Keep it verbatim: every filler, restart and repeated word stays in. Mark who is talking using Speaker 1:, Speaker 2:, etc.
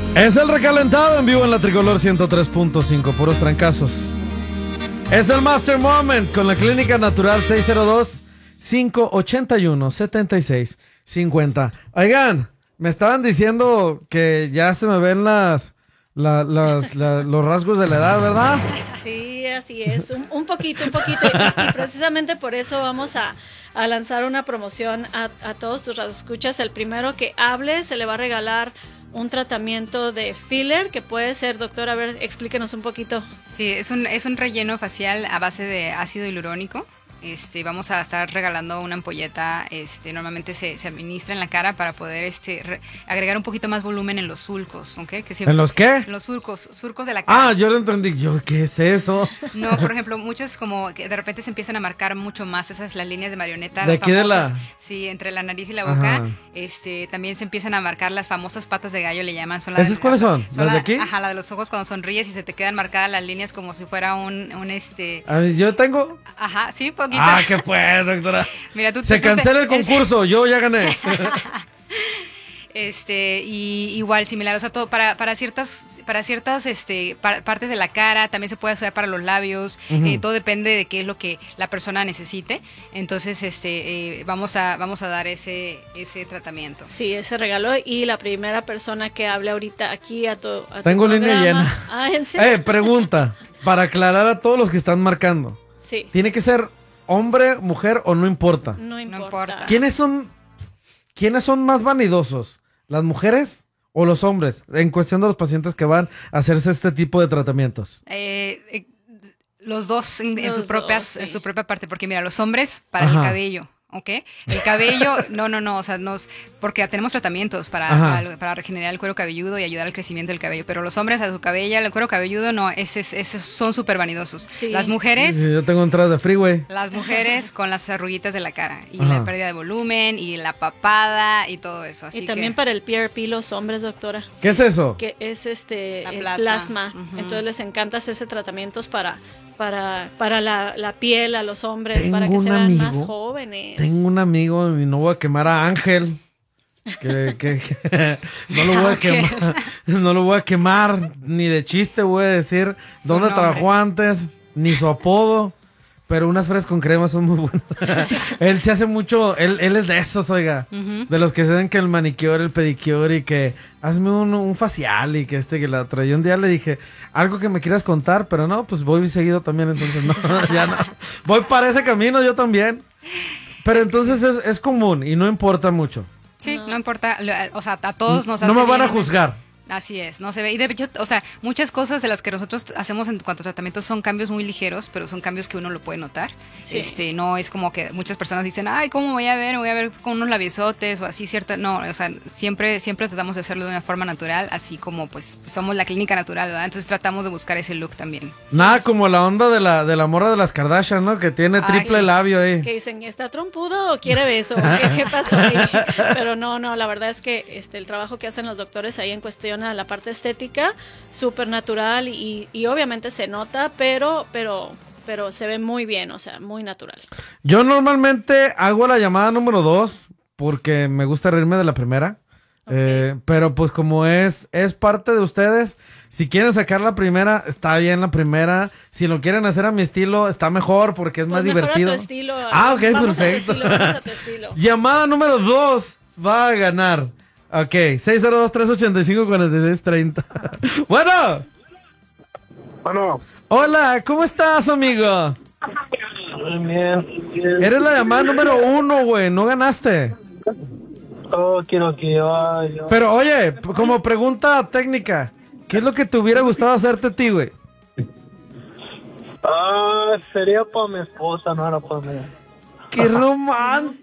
Speaker 1: Es el recalentado en vivo en la Tricolor ciento tres punto cinco, puros trancazos. Es el Master Moment con la Clínica Natural seis cero dos, cinco ocho uno, siete seis cinco cero. Oigan, me estaban diciendo que ya se me ven las, la, las, la, los rasgos de la edad, ¿verdad?
Speaker 2: Sí, así es, un, un poquito, un poquito. Y, y precisamente por eso vamos a, a lanzar una promoción a, a todos tus radioescuchas. El primero que hable se le va a regalar un tratamiento de filler, que puede ser, doctor, a ver, explíquenos un poquito.
Speaker 3: Sí, es un, es un relleno facial a base de ácido hialurónico. Este, vamos a estar regalando una ampolleta, este, normalmente se, se administra en la cara para poder este, re, agregar un poquito más volumen en los surcos, ¿ok? Que siempre,
Speaker 1: ¿En los qué?
Speaker 3: En los surcos, surcos de la cara.
Speaker 1: Ah, yo lo entendí, yo, ¿qué es eso?
Speaker 3: No, por ejemplo, muchos como que de repente se empiezan a marcar mucho más esas las líneas de marioneta.
Speaker 1: ¿De aquí
Speaker 3: famosas,
Speaker 1: de la...?
Speaker 3: Sí, entre la nariz y la boca.
Speaker 1: Ajá.
Speaker 3: Este, también se empiezan a marcar las famosas patas de gallo, le llaman. Son las,
Speaker 1: ¿Esas cuáles son?
Speaker 3: son
Speaker 1: ¿Las
Speaker 3: la,
Speaker 1: de aquí?
Speaker 3: Ajá, la de los ojos cuando sonríes y se te quedan marcadas las líneas como si fuera un, un este...
Speaker 1: A ver, yo tengo...
Speaker 3: Ajá, sí, poquito.
Speaker 1: Ah, qué pues, doctora.
Speaker 3: Mira, tú,
Speaker 1: Se
Speaker 3: tú, tú
Speaker 1: cancela
Speaker 3: te,
Speaker 1: el concurso, yo ya gané.
Speaker 3: Este, y igual similar, o sea, todo para, para ciertas, para ciertas este, par, partes de la cara, también se puede usar para los labios, uh-huh. eh, todo depende de qué es lo que la persona necesite. Entonces, este, eh, vamos a, vamos a dar ese, ese tratamiento.
Speaker 2: Sí, ese regalo, y la primera persona que hable ahorita aquí a tu, a
Speaker 1: Tengo
Speaker 2: tu
Speaker 1: línea llena.
Speaker 2: Ah, ¿en serio?
Speaker 1: Eh, pregunta, para aclarar a todos los que están marcando.
Speaker 2: Sí.
Speaker 1: ¿Tiene que ser hombre, mujer o no importa?
Speaker 2: No importa.
Speaker 3: No importa.
Speaker 1: ¿Quiénes son, quiénes son más vanidosos? ¿Las mujeres o los hombres? En cuestión de los pacientes que van a hacerse este tipo de tratamientos.
Speaker 3: Eh, eh, los dos en,
Speaker 2: los
Speaker 3: en, su propias,
Speaker 2: dos, sí.
Speaker 3: en su propia parte, porque mira, los hombres para
Speaker 1: Ajá.
Speaker 3: el cabello. ¿Ok? El cabello, no, no, no, o sea, nos, porque tenemos tratamientos para, para, para regenerar el cuero cabelludo y ayudar al crecimiento del cabello, pero los hombres a su cabello, el cuero cabelludo, no, esos, esos son súper vanidosos. Sí. Las mujeres...
Speaker 1: Sí, yo tengo entradas de freeway.
Speaker 3: Las mujeres con las arruguitas de la cara y
Speaker 1: Ajá.
Speaker 3: la pérdida de volumen y la papada y todo eso. Así
Speaker 2: y también
Speaker 3: que...
Speaker 2: para el P R P los hombres, doctora.
Speaker 1: ¿Qué es eso?
Speaker 2: Que es este
Speaker 3: la
Speaker 2: el
Speaker 3: plasma.
Speaker 2: plasma.
Speaker 3: Uh-huh.
Speaker 2: Entonces les encanta hacerse tratamientos para, para, para la, la piel a los hombres,
Speaker 1: tengo
Speaker 2: para que se vean
Speaker 1: amigo,
Speaker 2: más jóvenes.
Speaker 1: Tengo un amigo y no voy a quemar a Ángel. Que, que, que no lo voy a quemar. No lo voy a quemar. Ni de chiste voy a decir su dónde nombre. Trabajó antes, ni su apodo. Pero unas fresas con crema son muy buenas. Él se hace mucho, él, él es de esos, oiga. Uh-huh. De los que se ven que el manicure, el pedicure y que hazme un, un facial y que este que la traía. Un día le dije, algo que me quieras contar, pero no, pues voy seguido también, entonces no, ya no. Voy para ese camino yo también. Pero entonces es, es común y no importa mucho.
Speaker 3: Sí, no, no importa, o sea, a todos nos hace
Speaker 1: No me van
Speaker 3: bien,
Speaker 1: a juzgar.
Speaker 3: Así es, no se ve. Y de hecho, o sea, muchas cosas de las que nosotros hacemos en cuanto a tratamientos son cambios muy ligeros, pero son cambios que uno lo puede notar. Sí. Este, no es como que muchas personas dicen, ay, ¿cómo voy a ver? Voy a ver con unos labiosotes o así, ¿cierto? No, o sea, siempre, siempre tratamos de hacerlo de una forma natural, así como pues somos la clínica natural, ¿verdad? Entonces tratamos de buscar ese look también.
Speaker 1: Nada como la onda de la, de la morra de las Kardashian, ¿no? Que tiene triple ay, sí. labio ahí.
Speaker 2: Que dicen, ¿está trompudo o quiere beso? ¿Qué, qué pasó ahí? Pero no, no, la verdad es que este, el trabajo que hacen los doctores ahí en cuestión a la parte estética, súper natural y, y obviamente se nota, pero, pero, pero se ve muy bien, o sea, muy natural.
Speaker 1: Yo normalmente hago la llamada número dos porque me gusta reírme de la primera, okay. eh, pero pues como es, es parte de ustedes, si quieren sacar la primera, está bien la primera, si lo quieren hacer a mi estilo, está mejor porque es pues más divertido.
Speaker 2: A tu estilo,
Speaker 1: ah, ok,
Speaker 2: vamos
Speaker 1: perfecto.
Speaker 2: A tu estilo, vamos a tu estilo.
Speaker 1: Llamada número dos va a ganar. Ok, seis cero dos, tres ocho cinco, cuatro seis tres cero. Bueno.
Speaker 4: Bueno.
Speaker 1: Hola, ¿cómo estás, amigo?
Speaker 4: Muy bien, bien.
Speaker 1: Eres la llamada número uno, güey, no ganaste.
Speaker 4: Oh, quiero que yo, yo...
Speaker 1: Pero, oye, como pregunta técnica, ¿qué es lo que te hubiera gustado hacerte a ti, güey?
Speaker 4: Ah, sería para mi esposa, no era para mí.
Speaker 1: ¡Qué romántico!